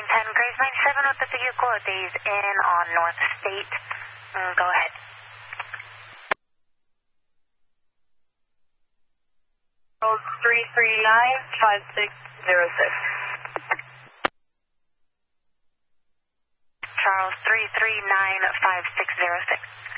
10 Grace 97 with the vehicle. Days in on North State. Go ahead. Charles 339-5606. Charles 339-5606.